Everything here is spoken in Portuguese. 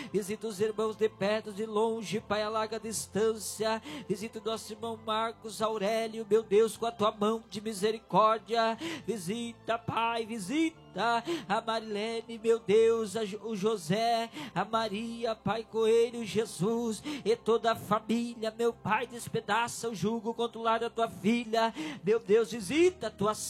Visita os irmãos de perto, de longe, Pai, a larga distância. Visita o nosso irmão Marcos Aurélio, meu Deus, com a tua mão de misericórdia. Visita, Pai, visita a Marilene, meu Deus, o José, a Maria, Pai Coelho, Jesus e toda a família, meu Pai, despedaça o jugo contra o lar da tua filha, meu Deus, visita a tua